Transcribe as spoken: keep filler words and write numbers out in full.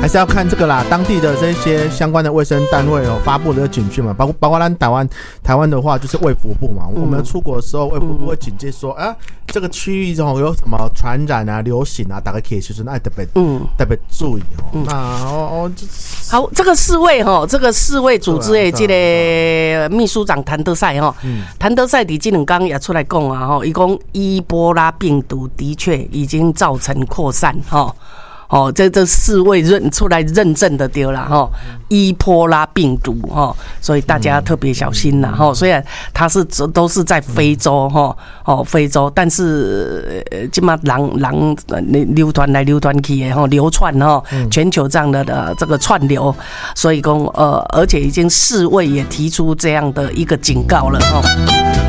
还是要看这个啦，当地的这些相关的卫生单位哦发布的警讯嘛，包括包括咱台湾台湾的话就是卫福部嘛，嗯、我们出国的时候卫福部会警戒说、嗯、啊，这个区域哦有什么传染啊、流行啊，大家可以就是那特别嗯特别注意哦。嗯、那哦哦， 好，这个世卫哈，这个世卫组织的这个秘书长谭德赛哈，谭德赛伫这两天也出来讲啊哈，伊讲伊波拉病毒的确已经造成扩散哈。哦，这这世卫认出来认证的丢了哈，伊波拉病毒哈，所以大家特别小心啦哈。虽然它是都是在非洲哈，哦非洲，但是呃，今嘛人人流传来流传去的哈，流窜哈，全球这样的的这个串流，所以讲呃，而且已经世卫也提出这样的一个警告了哈。